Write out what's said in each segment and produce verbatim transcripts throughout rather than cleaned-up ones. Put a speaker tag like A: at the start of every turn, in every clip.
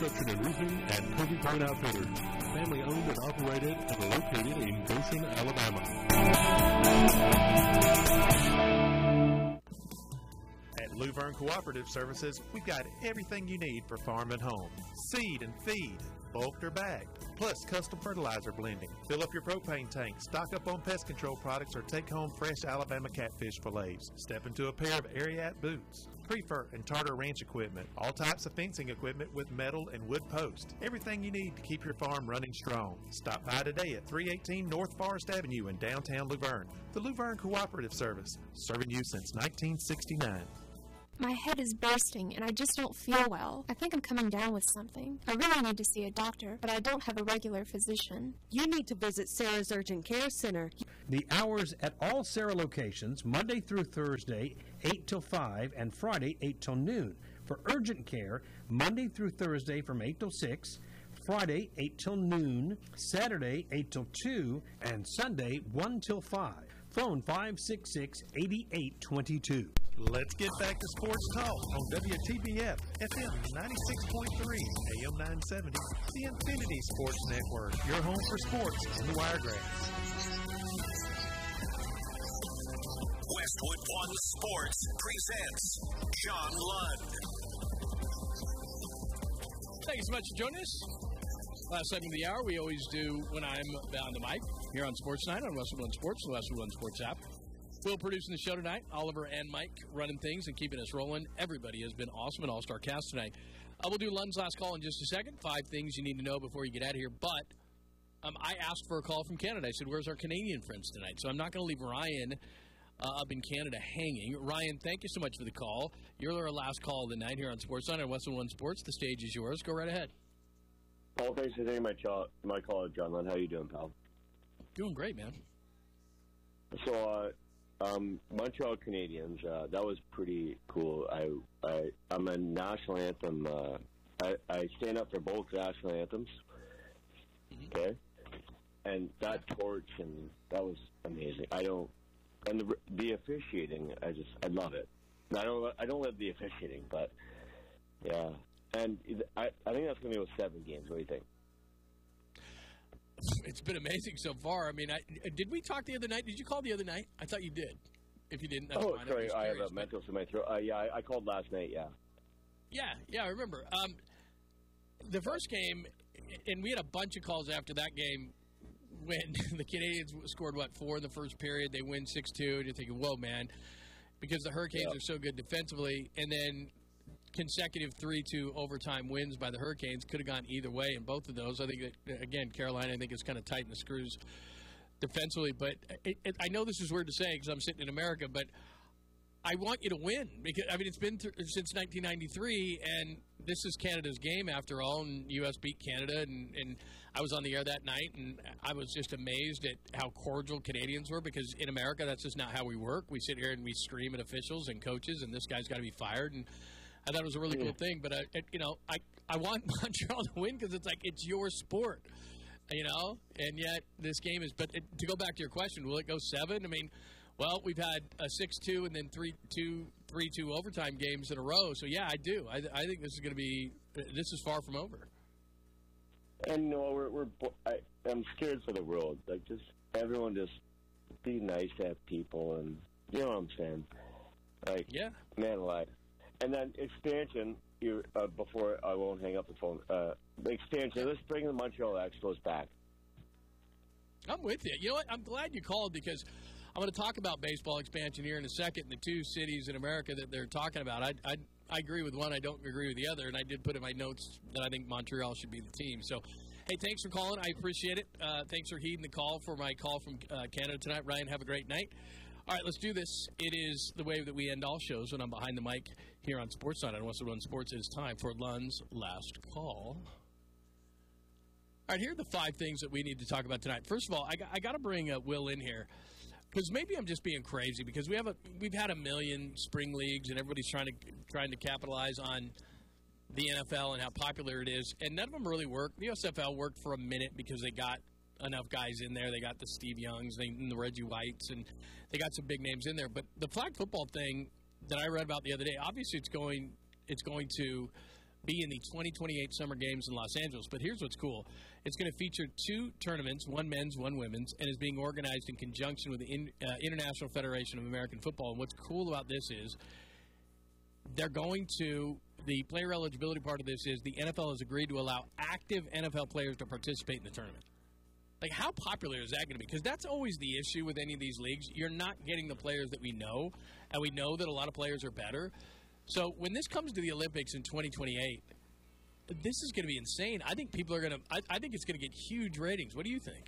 A: Construction and Roofing at Covey Point Outfitters. Family owned and operated and located in Goshen, Alabama.
B: At Luverne Cooperative Services, we've got everything you need for farm and home. Seed and feed, bulked or bagged, plus custom fertilizer blending. Fill up your propane tank, stock up on pest control products, or take home fresh Alabama catfish fillets. Step into a pair of Ariat boots. Prefer and Tartar Ranch equipment, all types of fencing equipment with metal and wood posts. Everything you need to keep your farm running strong. Stop by today at three eighteen North Forest Avenue in downtown Luverne. The Luverne Cooperative Service, serving you since nineteen sixty-nine.
C: My head is bursting, and I just don't feel well. I think I'm coming down with something. I really need to see a doctor, but I don't have a regular physician.
D: You need to visit Sarah's Urgent Care Center.
E: The hours at all Sarah locations, Monday through Thursday, eight till five, and Friday, eight till noon. For urgent care, Monday through Thursday from eight till six, Friday, eight till noon, Saturday, eight till two, and Sunday, one till five. Phone five six six, eight eight two two.
B: Let's get back to Sports Talk on W T B F, F M ninety-six point three, A M nine seventy, the Infinity Sports Network, your home for sports in the Wiregrass.
F: Westwood One Sports presents John Lund.
G: Thank you so much for joining us. Last segment of the hour, we always do when I'm on the mic here on Sports Night on Westwood One Sports, the Westwood One Sports app. Will producing the show tonight. Oliver and Mike running things and keeping us rolling. Everybody has been awesome, an all-star cast tonight. Uh, we'll do Lund's last call in just a second. Five things you need to know before you get out of here. But um, I asked for a call from Canada. I said, where's our Canadian friends tonight? So I'm not going to leave Ryan uh, up in Canada hanging. Ryan, thank you so much for the call. You're our last call of the night here on Sports Night on Westwood One Sports. The stage is yours. Go right ahead.
H: Paul, thanks for taking my, ch- my call, John Lund. How you doing, pal?
G: Doing great, man.
H: So, uh, Um, Montreal Canadiens, uh, that was pretty cool. I, I, I'm a national anthem. Uh, I, I stand up for both national anthems. Okay, and that torch and that was amazing. I don't, and the, the officiating, I just, I love it. I don't, I don't love the officiating, but yeah. And I, I think that's going to go seven games. What do you think?
G: It's been amazing so far. I mean, I, did we talk the other night? Did you call the other night? I thought you did. If you didn't, that's
H: oh,
G: fine.
H: sorry, I have a mental in my throat. Uh, yeah, I, I called last night, yeah.
G: Yeah, yeah, I remember. Um, the first game, and we had a bunch of calls after that game when the Canadians scored, what, four in the first period. They win six two, and you're thinking, whoa, man, because the Hurricanes yeah. are so good defensively, and then consecutive three two overtime wins by the Hurricanes could have gone either way in both of those. I think that, again, Carolina, I think, is kind of tighten the screws defensively. But it, it, I know this is weird to say because I'm sitting in America, but I want you to win. Because I mean, it's been th- since nineteen ninety-three, and this is Canada's game after all, and U S beat Canada. And, and I was on the air that night, and I was just amazed at how cordial Canadians were because in America, that's just not how we work. We sit here and we scream at officials and coaches, and this guy's got to be fired. And I thought it was a really cool thing, but, I, it, you know, I, I want Montreal to win because it's like it's your sport, you know, and yet this game is – but it, to go back to your question, will it go seven? I mean, well, we've had a six two and then three two, three two overtime games in a row. So, yeah, I do. I, I think this is going to be – this is far from over.
H: And, you know, we're, we're I, I'm scared for the world. Like, just everyone just be nice to have people and – you know what I'm saying? Like,
G: yeah.
H: Man alive. And then expansion, you, uh, before I won't hang up the phone, uh, expansion, let's bring the Montreal Expos back.
G: I'm with you. You know what? I'm glad you called because I'm going to talk about baseball expansion here in a second. The two cities in America that they're talking about, I, I, I agree with one. I don't agree with the other. And I did put in my notes that I think Montreal should be the team. So, hey, thanks for calling. I appreciate it. Uh, thanks for heeding the call for my call from uh, Canada tonight. Ryan, have a great night. All right, let's do this. It is the way that we end all shows when I'm behind the mic here on Sports Night on Westwood One Sports. It is time for Lund's last call. All right, here are the five things that we need to talk about tonight. First of all, I got, I got to bring uh, Will in here because maybe I'm just being crazy because we have a we've had a million spring leagues and everybody's trying to trying to capitalize on the N F L and how popular it is, and none of them really work. The U S F L worked for a minute because they got enough guys in there. They got the Steve Youngs they, and the Reggie Whites, and they got some big names in there. But the flag football thing that I read about the other day, obviously it's going it's going to be in the twenty twenty-eight Summer Games in Los Angeles. But here's what's cool. It's going to feature two tournaments, one men's, one women's, and is being organized in conjunction with the in, uh, International Federation of American Football. And what's cool about this is they're going to – the player eligibility part of this is the N F L has agreed to allow active N F L players to participate in the tournament. Like, how popular is that going to be? Because that's always the issue with any of these leagues. You're not getting the players that we know, and we know that a lot of players are better. So when this comes to the Olympics in twenty twenty-eight, this is going to be insane. I think people are going to – I think it's going to get huge ratings. What do you think?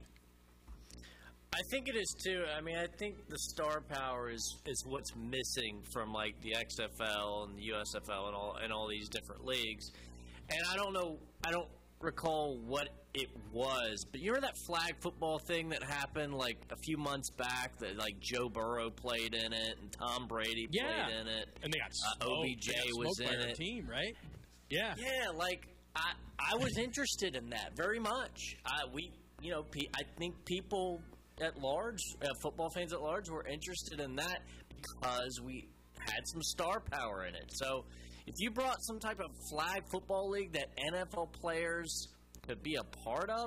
I: I think it is, too. I mean, I think the star power is, is what's missing from, like, the X F L and the U S F L and all, and all these different leagues. And I don't know – I don't – recall what it was, but you remember that flag football thing that happened like a few months back that like Joe Burrow played in it and Tom Brady
G: yeah.
I: played in it,
G: and they got
I: uh, O B J was in it.
G: Team, right? Yeah,
I: yeah. Like I, I was interested in that very much. I, we, you know, pe- I think people at large, uh, football fans at large, were interested in that because we had some star power in it. So. If you brought some type of flag football league that N F L players could be a part of,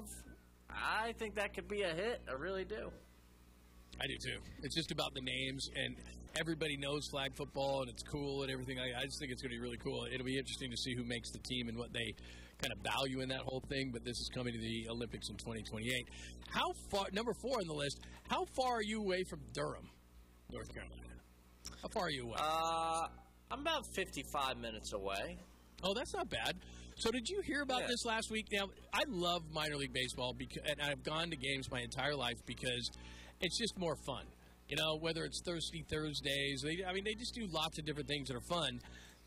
I: I think that could be a hit. I really do.
G: I do, too. It's just about the names, and everybody knows flag football, and it's cool and everything. I, I just think it's going to be really cool. It'll be interesting to see who makes the team and what they kind of value in that whole thing, but this is coming to the Olympics in twenty twenty-eight. How far, number four on the list, how far are you away from Durham, North Carolina? How far are you away?
I: Uh... I'm about fifty-five minutes away.
G: Oh, that's not bad. So did you hear about yeah. this last week? Now, I love minor league baseball, because, and I've gone to games my entire life because it's just more fun. You know, whether it's Thirsty Thursdays, they, I mean, they just do lots of different things that are fun.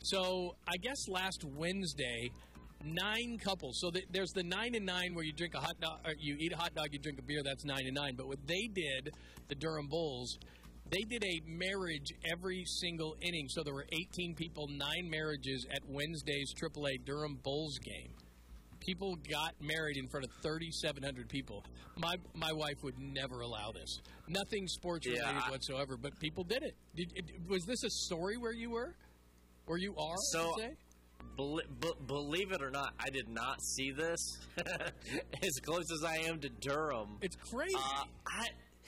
G: So I guess last Wednesday, nine couples. So the, there's the nine and nine where you drink a hot dog, or you eat a hot dog, you drink a beer. That's nine and nine. But what they did, the Durham Bulls. They did a marriage every single inning, so there were eighteen people, nine marriages at Wednesday's triple A Durham Bulls game. People got married in front of thirty-seven hundred people. My my wife would never allow this. Nothing sports-related yeah, whatsoever, but people did it. Did, it. Was this a story where you were? Where you are,
I: so,
G: say?
I: Be, be, believe it or not, I did not see this. As close as I am to Durham.
G: It's crazy.
I: Uh, I...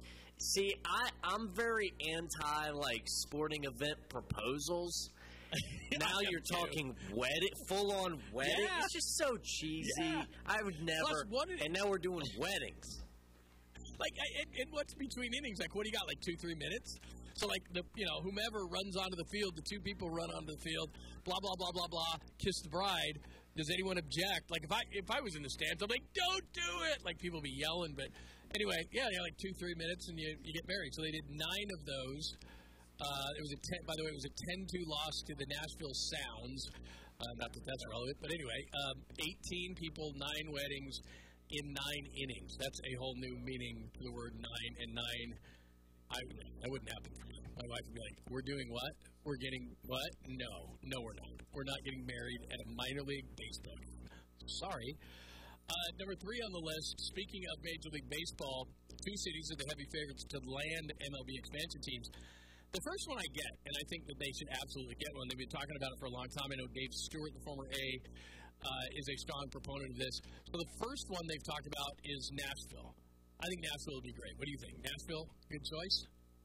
I: See, I, I'm very anti, like, sporting event proposals. Now you're talking wedding, full-on wedding.
G: Yeah.
I: It's just so cheesy.
G: Yeah.
I: I would never.
G: Plus, did,
I: and now we're doing weddings.
G: Like, and, and what's between innings? Like, what do you got, like two, three minutes? So, like, the you know, whomever runs onto the field, the two people run onto the field, blah, blah, blah, blah, blah, kiss the bride. Does anyone object? Like, if I if I was in the stands, I'm like, don't do it! Like, people be yelling, but... Anyway, yeah, yeah, like two, three minutes, and you, you get married. So they did nine of those. Uh, it was a ten, by the way, it was a ten two loss to the Nashville Sounds. Uh, not that that's relevant, but anyway, um, eighteen people, nine weddings in nine innings. That's a whole new meaning to the word nine and nine. I that wouldn't happen for me. My wife would be like, "We're doing what? We're getting what? No, no, we're not. We're not getting married at a minor league baseball game. Sorry." Uh, number three on the list, speaking of Major League Baseball, two cities are the heavy favorites to land M L B expansion teams. The first one I get, and I think that they should absolutely get one. They've been talking about it for a long time. I know Dave Stewart, the former A, uh, is a strong proponent of this. So the first one they've talked about is Nashville. I think Nashville would be great. What do you think? Nashville, good choice?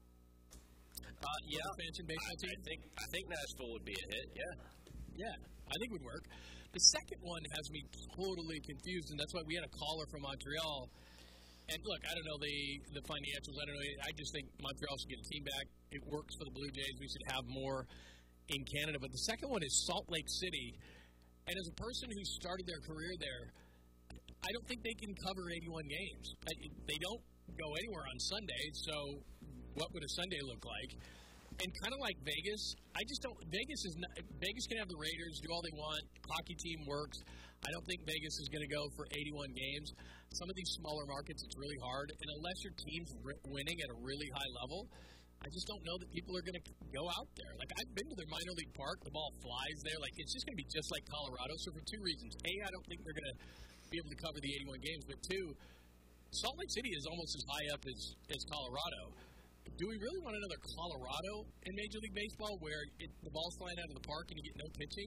I: Uh, yeah.
G: Expansion baseball team?
I: I think, I think Nashville would be a hit, yeah.
G: Yeah, I think it would work. The second one has me totally confused, and that's why we had a caller from Montreal. And look, I don't know the, the financials. I don't know. I just think Montreal should get a team back. It works for the Blue Jays. We should have more in Canada. But the second one is Salt Lake City. And as a person who started their career there, I don't think they can cover eighty-one games. They don't go anywhere on Sunday, so what would a Sunday look like? And kind of like Vegas, I just don't. Vegas is not. Vegas can have the Raiders do all they want. Hockey team works. I don't think Vegas is going to go for eighty-one games. Some of these smaller markets, it's really hard. And unless your team's r- winning at a really high level, I just don't know that people are going to go out there. Like, I've been to their minor league park. The ball flies there. Like, it's just going to be just like Colorado. So for two reasons: A, I don't think they're going to be able to cover the eighty-one games. But two, Salt Lake City is almost as high up as as Colorado. Do we really want another Colorado in Major League Baseball where it, the ball's flying out of the park and you get no pitching?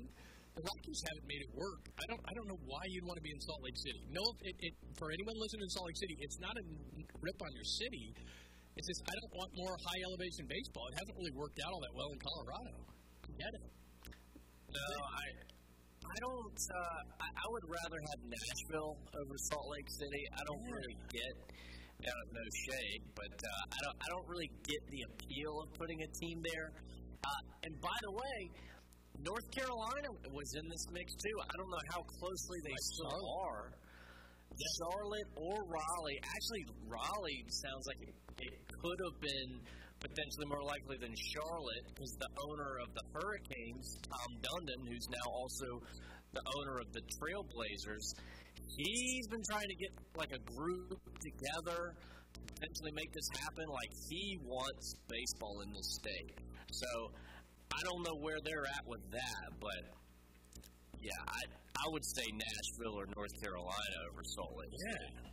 G: the Rockies haven't made it work. I don't I don't know why you'd want to be in Salt Lake City. No, it, it, for anyone listening in Salt Lake City, it's not a rip on your city. It's just I don't want more high-elevation baseball. It hasn't really worked out all that well in Colorado. I get it.
I: No, I I don't. Uh, I, I would rather have Nashville over Salt Lake City. I don't yeah. really get. Uh, no shade, but uh, I don't. I don't really get the appeal of putting a team there. Uh, and by the way, North Carolina was in this mix too. I don't know how closely they like still Charlotte. are. Charlotte or Raleigh. Actually, Raleigh sounds like it, it could have been potentially more likely than Charlotte because the owner of the Hurricanes, Tom Dundon, who's now also the owner of the Trailblazers, he's been trying to get like a group together to potentially make this happen. Like he wants baseball in the state. So I don't know where they're at with that, but yeah, I I would say Nashville or North Carolina over Salt Lake City.
G: Yeah.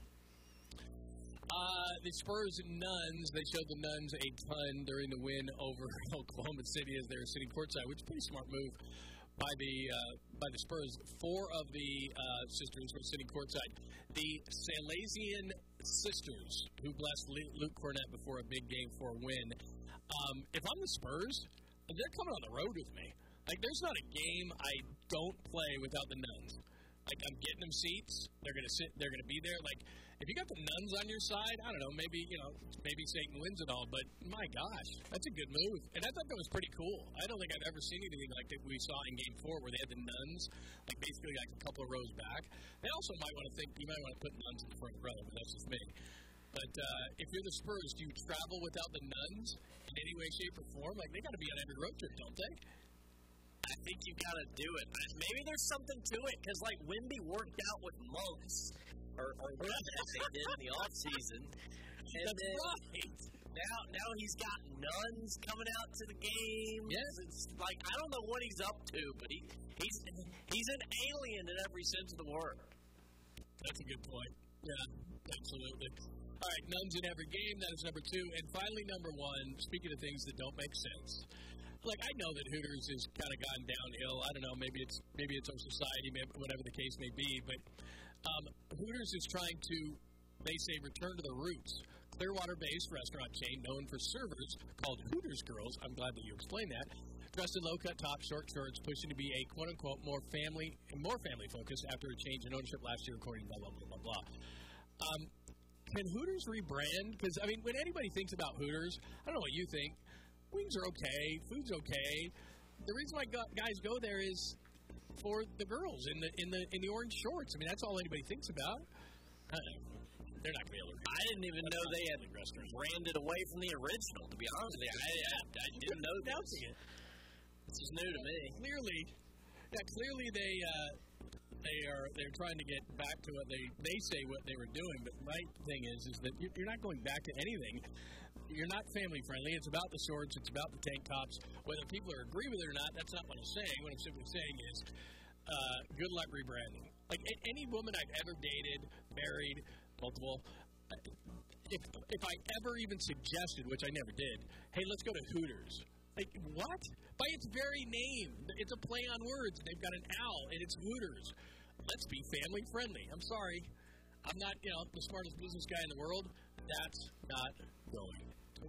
G: Uh, the Spurs Nuns, they showed the Nuns a ton during the win over Oklahoma City as they were sitting courtside, which is a pretty smart move by the uh, by the Spurs. Four of the uh, sisters were sitting courtside. The Salesian sisters, who blessed Luke Cornett before a big game for a win. Um, if I'm the Spurs, they're coming on the road with me. Like, there's not a game I don't play without the Nuns. Like, I'm getting them seats. They're going to sit. They're going to be there. Like, if you got the Nuns on your side, I don't know, maybe, you know, maybe Satan wins it all, but my gosh, that's a good move. And I thought that was pretty cool. I don't think I've ever seen anything like that we saw in Game four where they had the Nuns, like, basically like a couple of rows back. They also might want to think, you might want to put Nuns in the front row, but that's just me. But uh, if you're the Spurs, do you travel without the Nuns in any way, shape, or form? Like, they got to be on every road trip, don't they?
I: I think you got to do it. Maybe there's something to it, because, like, Wemby worked out with monks, or, or whatever they did in the offseason. And
G: That's
I: then
G: right.
I: Now, now he's got Nuns coming out to the game.
G: Yes.
I: It's like, I don't know what he's up to, but he, he's he's an alien in every sense of the word.
G: That's a good point. Yeah, absolutely. All right, Nuns in every game. That is number two. And finally, number one, speaking of things that don't make sense. Like, I know that Hooters has kind of gone downhill. I don't know. Maybe it's maybe it's our society, maybe, whatever the case may be. But um, Hooters is trying to, they say, return to the roots. Clearwater-based restaurant chain known for servers called Hooters Girls. I'm glad that you explained that. Dressed in low-cut tops, short shorts, pushing to be a quote-unquote more family, more family-focused after a change in ownership last year, according to blah, blah, blah, blah, blah. Um, can Hooters rebrand? Because, I mean, when anybody thinks about Hooters, I don't know what you think. Wings are okay. Food's okay. The reason why guys go there is for the girls in the in the in the orange shorts. I mean, that's all anybody thinks about. I don't know. They're not going to be able to.
I: I didn't even know they had branded away from the original. To be honest with you, I, I, I didn't know this.
G: It.
I: This is new to me.
G: Clearly, yeah. Clearly, they uh, they are they're trying to get back to what they they say what they were doing. But my thing is, is that you're not going back to anything. You're not family friendly. It's about the shorts. It's about the tank tops. Whether people are agree with it or not, that's not what I'm saying. What I'm simply saying is, uh, good luck rebranding. Like a- any woman I've ever dated, married, multiple, if if I ever even suggested, which I never did, hey, let's go to Hooters. Like what? By its very name, it's a play on words. They've got an owl, and it's Hooters. Let's be family friendly. I'm sorry, I'm not you know the smartest business guy in the world. That's not going.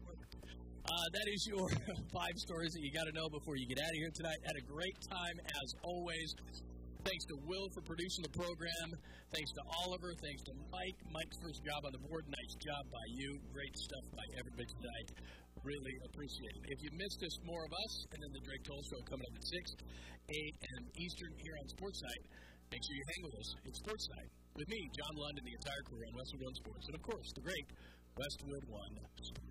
G: Uh, that is your five stories that you got to know before you get out of here tonight. Had a great time, as always. Thanks to Will for producing the program. Thanks to Oliver. Thanks to Mike. Mike's first job on the board. Nice job by you. Great stuff by everybody tonight. Really appreciate it. If you missed us, more of us, and then the Drake Toll Show coming up at six a.m. Eastern here on Sports Night. Make sure you hang with us. It's Sports Night with me, John Lund, and the entire crew on Westwood One Sports. And, of course, the great Westwood One Sports.